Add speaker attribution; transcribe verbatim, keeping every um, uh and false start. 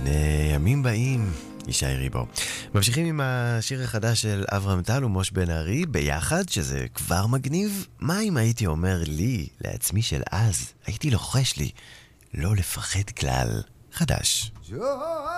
Speaker 1: הנה ימים באים, ישי ריבו. ממשיכים עם השיר החדש של אברהם טל ומוש בן ארי ביחד, שזה כבר מגניב. מה אם הייתי אומר לי, לעצמי של אז, הייתי לוחש לי, לא לפחד כלל. חדש.